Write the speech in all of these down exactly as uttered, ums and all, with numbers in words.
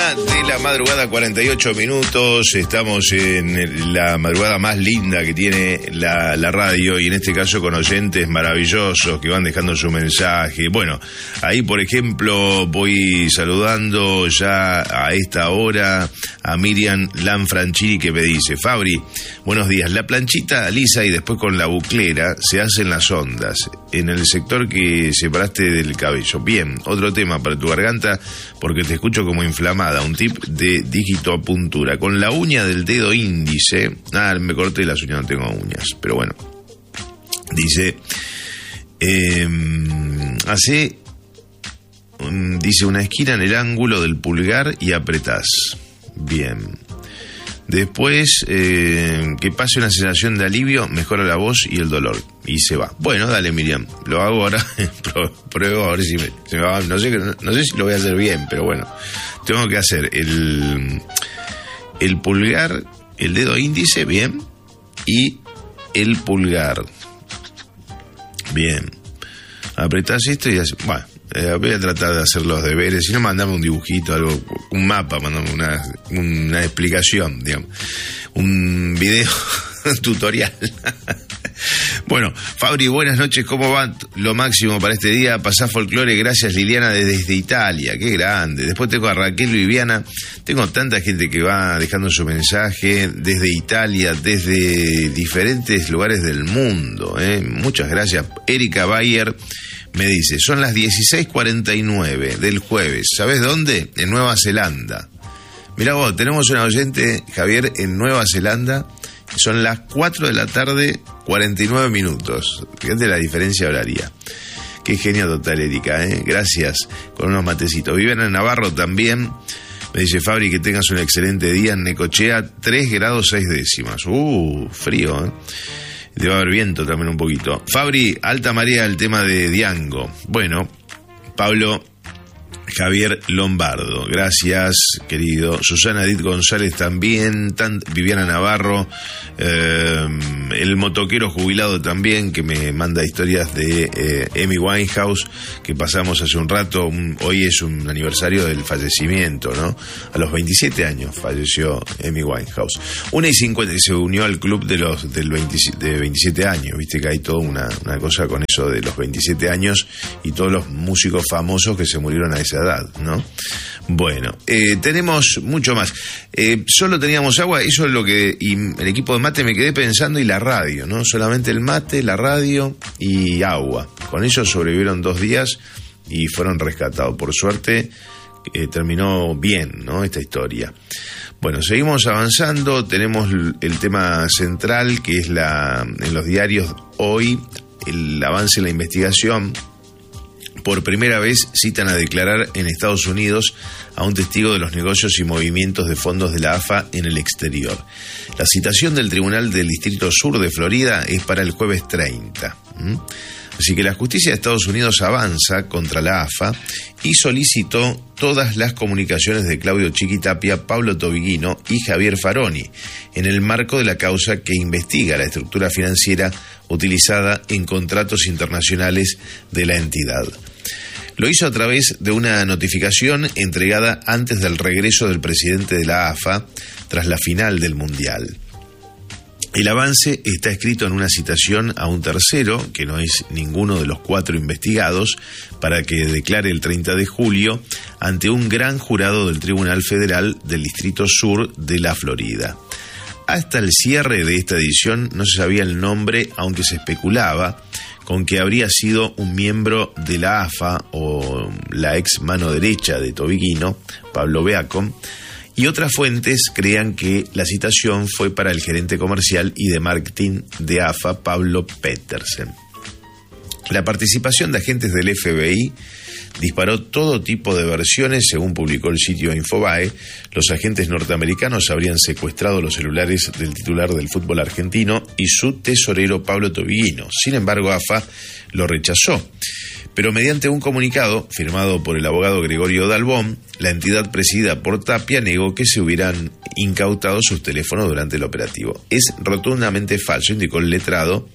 Una de la madrugada, cuarenta y ocho minutos. Estamos en la madrugada más linda que tiene la, la radio, y en este caso con oyentes maravillosos que van dejando su mensaje. Bueno, ahí por ejemplo voy saludando ya a esta hora a Miriam Lanfranchini, que me dice: Fabri, buenos días. La planchita lisa y después con la buclera se hacen las ondas en el sector que separaste del cabello. Bien, otro tema para tu garganta, porque te escucho como inflamada. Un tip de digitoapuntura. Con la uña del dedo índice. Ah, me corté las uñas, no tengo uñas, pero bueno. Dice, eh, hace, dice una esquina en el ángulo del pulgar y apretás. Bien. Después, eh, que pase una sensación de alivio, mejora la voz y el dolor. Y se va. Bueno, dale, Miriam. Lo hago ahora. Pruebo a ver si me, se me va. No sé, no sé si lo voy a hacer bien, pero bueno. Tengo que hacer el, el pulgar, el dedo índice, bien. Y el pulgar. Bien. Apretás esto y haces... Bueno. Eh, voy a tratar de hacer los deberes. Si no, mandame un dibujito, algo, un mapa, mandame una, una explicación, digamos, un video tutorial. Bueno, Fabri, buenas noches, ¿cómo va? Lo máximo para este día, pasá folclore, gracias Liliana desde Italia, qué grande. Después tengo a Raquel Viviana, tengo tanta gente que va dejando su mensaje desde Italia, desde diferentes lugares del mundo, ¿eh? Muchas gracias. Erika Bayer me dice, son las dieciséis cuarenta y nueve del jueves. ¿Sabes dónde? En Nueva Zelanda. Mirá vos, tenemos un oyente, Javier, en Nueva Zelanda. Son las cuatro de la tarde, cuarenta y nueve minutos. Fíjate la diferencia horaria. Qué genio total, Erika, ¿eh? Gracias, con unos matecitos. Viven en Navarro también. Me dice, Fabri, que tengas un excelente día en Necochea, tres grados seis décimas. Uh, frío, ¿eh? Debe haber viento también un poquito. Fabri, alta marea, el tema de Diango. Bueno, Pablo Javier Lombardo, gracias, querido. Susana Edith González también, Tan, Viviana Navarro, eh, el motoquero jubilado también, que me manda historias de eh, Amy Winehouse, que pasamos hace un rato. Un, hoy es un aniversario del fallecimiento, ¿no? A los veintisiete años falleció Amy Winehouse. Una y cincuenta, y se unió al club de los del veintisiete, de veintisiete años, viste que hay toda una, una cosa con eso de los veintisiete años y todos los músicos famosos que se murieron a esa edad, ¿no? Bueno, eh, tenemos mucho más. Eh, solo teníamos agua, eso es lo que... Y el equipo de mate me quedé pensando, y la radio, ¿no? Solamente el mate, la radio y agua. Con eso sobrevivieron dos días y fueron rescatados. Por suerte, eh, terminó bien, ¿no? Esta historia. Bueno, seguimos avanzando. Tenemos el tema central, que es la en los diarios hoy, el avance en la investigación. Por primera vez citan a declarar en Estados Unidos a un testigo de los negocios y movimientos de fondos de la A F A en el exterior. La citación del Tribunal del Distrito Sur de Florida es para el jueves treinta. ¿Mm? Así que la justicia de Estados Unidos avanza contra la A F A y solicitó todas las comunicaciones de Claudio Chiquitapia, Pablo Tobiguino y Javier Faroni en el marco de la causa que investiga la estructura financiera utilizada en contratos internacionales de la entidad. Lo hizo a través de una notificación entregada antes del regreso del presidente de la A F A tras la final del Mundial. El avance está escrito en una citación a un tercero, que no es ninguno de los cuatro investigados, para que declare el treinta de julio ante un gran jurado del Tribunal Federal del Distrito Sur de la Florida. Hasta el cierre de esta edición no se sabía el nombre, aunque se especulaba con que habría sido un miembro de la A F A o la ex mano derecha de Tobiguino, Pablo Beacom, y otras fuentes creían que la citación fue para el gerente comercial y de marketing de A F A, Pablo Petersen. La participación de agentes del F B I disparó todo tipo de versiones. Según publicó el sitio Infobae, los agentes norteamericanos habrían secuestrado los celulares del titular del fútbol argentino y su tesorero Pablo Tobiguino. Sin embargo, A F A lo rechazó. Pero mediante un comunicado firmado por el abogado Gregorio Dalbón, la entidad presidida por Tapia negó que se hubieran incautado sus teléfonos durante el operativo. Es rotundamente falso, indicó el letrado.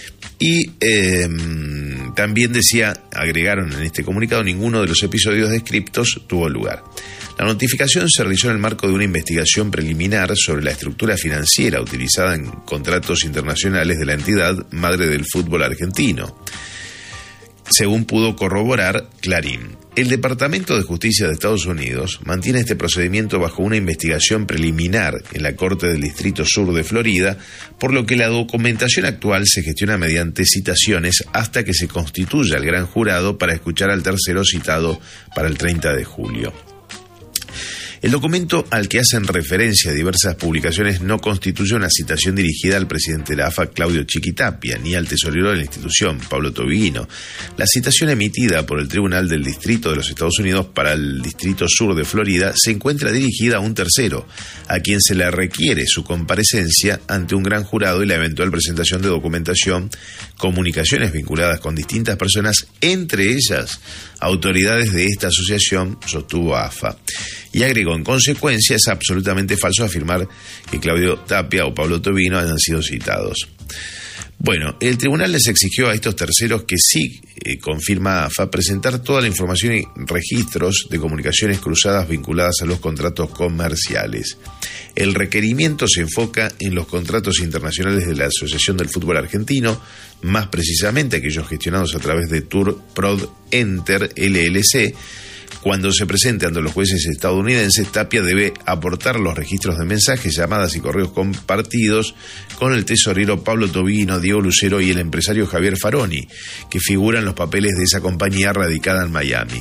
Y eh, también decía, agregaron en este comunicado, ninguno de los episodios descriptos tuvo lugar. La notificación se realizó en el marco de una investigación preliminar sobre la estructura financiera utilizada en contratos internacionales de la entidad madre del fútbol argentino, según pudo corroborar Clarín. El Departamento de Justicia de Estados Unidos mantiene este procedimiento bajo una investigación preliminar en la Corte del Distrito Sur de Florida, por lo que la documentación actual se gestiona mediante citaciones hasta que se constituya el gran jurado para escuchar al tercero citado para el treinta de julio. El documento al que hacen referencia diversas publicaciones no constituye una citación dirigida al presidente de la A F A, Claudio Chiquitapia, ni al tesorero de la institución, Pablo Tobiguino. La citación emitida por el Tribunal del Distrito de los Estados Unidos para el Distrito Sur de Florida se encuentra dirigida a un tercero, a quien se le requiere su comparecencia ante un gran jurado y la eventual presentación de documentación, comunicaciones vinculadas con distintas personas, entre ellas autoridades de esta asociación, sostuvo A F A. Y agregó, en consecuencia, es absolutamente falso afirmar que Claudio Tapia o Pablo Tobiguino hayan sido citados. Bueno, el tribunal les exigió a estos terceros que sí, eh, confirma A F A, presentar toda la información y registros de comunicaciones cruzadas vinculadas a los contratos comerciales. El requerimiento se enfoca en los contratos internacionales de la Asociación del Fútbol Argentino, más precisamente aquellos gestionados a través de Tour Prod Enter L L C. Cuando se presente ante los jueces estadounidenses, Tapia debe aportar los registros de mensajes, llamadas y correos compartidos con el tesorero Pablo Tobiguino, Diego Lucero y el empresario Javier Faroni, que figuran los papeles de esa compañía radicada en Miami.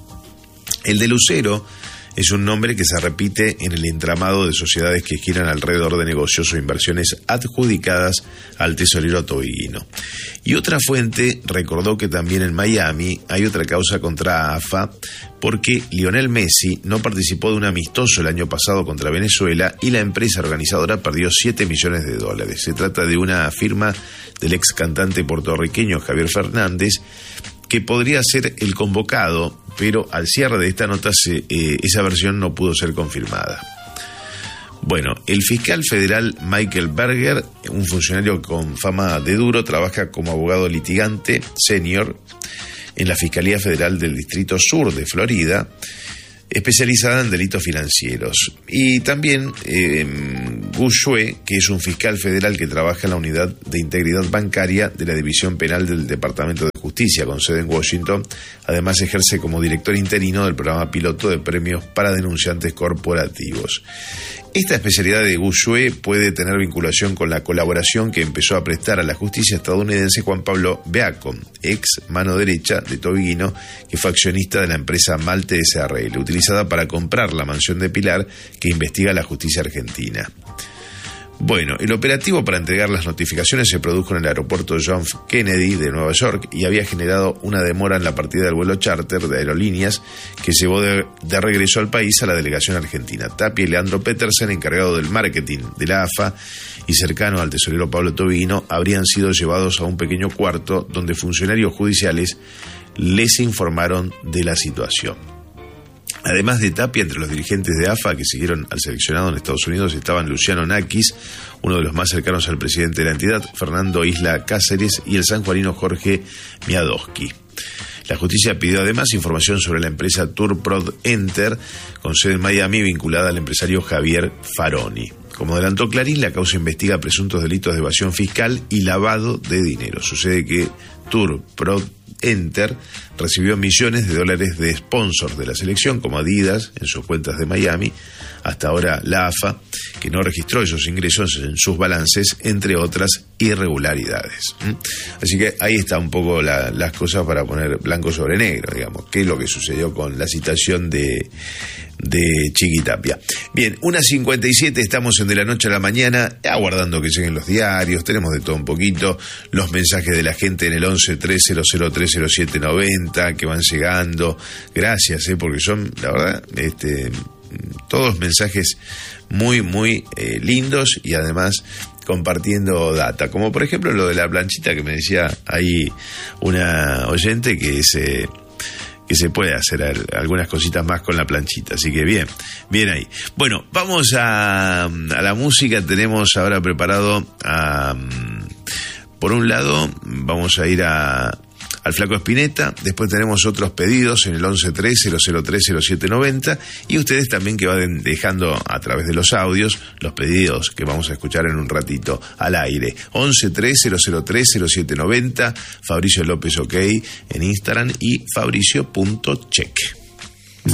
El de Lucero es un nombre que se repite en el entramado de sociedades que giran alrededor de negocios o inversiones adjudicadas al tesorero Tobiguino. Y otra fuente recordó que también en Miami hay otra causa contra A F A porque Lionel Messi no participó de un amistoso el año pasado contra Venezuela y la empresa organizadora perdió siete millones de dólares. Se trata de una firma del ex cantante puertorriqueño Javier Fernández, que podría ser el convocado, pero al cierre de esta nota se, eh, esa versión no pudo ser confirmada. Bueno, el fiscal federal Michael Berger, un funcionario con fama de duro, trabaja como abogado litigante senior en la Fiscalía Federal del Distrito Sur de Florida, especializada en delitos financieros. Y también eh, Gu Xue, que es un fiscal federal que trabaja en la Unidad de Integridad Bancaria de la División Penal del Departamento de Justicia, con sede en Washington. Además ejerce como director interino del programa piloto de premios para denunciantes corporativos. Esta especialidad de Gu Xue puede tener vinculación con la colaboración que empezó a prestar a la justicia estadounidense Juan Pablo Beacon, ex mano derecha de Tobiguino, que fue accionista de la empresa Malte S R L, utilizada para comprar la mansión de Pilar que investiga la justicia argentina. Bueno, el operativo para entregar las notificaciones se produjo en el aeropuerto John F. Kennedy de Nueva York y había generado una demora en la partida del vuelo charter de aerolíneas que llevó de, de regreso al país a la delegación argentina. Tapia y Leandro Petersen, encargado del marketing de la A F A y cercano al tesorero Pablo Tobiguino, habrían sido llevados a un pequeño cuarto donde funcionarios judiciales les informaron de la situación. Además de Tapia, entre los dirigentes de A F A que siguieron al seleccionado en Estados Unidos estaban Luciano Nakis, uno de los más cercanos al presidente de la entidad, Fernando Isla Cáceres y el sanjuanino Jorge Miadowski. La justicia pidió además información sobre la empresa Tour Prod Enter, con sede en Miami, vinculada al empresario Javier Faroni. Como adelantó Clarín, la causa investiga presuntos delitos de evasión fiscal y lavado de dinero. Sucede que Tour Prod Enter recibió millones de dólares de sponsors de la selección, como Adidas, en sus cuentas de Miami. Hasta ahora la A F A, que no registró esos ingresos en sus balances, entre otras irregularidades. ¿Mm? Así que ahí está un poco la, las cosas para poner blanco sobre negro, digamos, qué es lo que sucedió con la citación de, de Chiquitapia. Bien, una cincuenta y siete, estamos en De la Noche a la Mañana, aguardando que lleguen los diarios, tenemos de todo un poquito, los mensajes de la gente en el once tres cero cero tres cero siete noventa que van llegando, gracias, eh, porque son, la verdad, este... todos mensajes muy, muy eh, lindos y además compartiendo data, como por ejemplo lo de la planchita que me decía ahí una oyente que se, que se puede hacer algunas cositas más con la planchita, así que bien, bien ahí. Bueno, vamos a, a la música, tenemos ahora preparado a, por un lado vamos a ir a al Flaco Spinetta. Después tenemos otros pedidos en el once tres cero cero tres cero siete noventa, y ustedes también que van dejando a través de los audios los pedidos que vamos a escuchar en un ratito al aire. once tres cero cero tres cero siete noventa, Fabricio López OK en Instagram y fabricio punto check.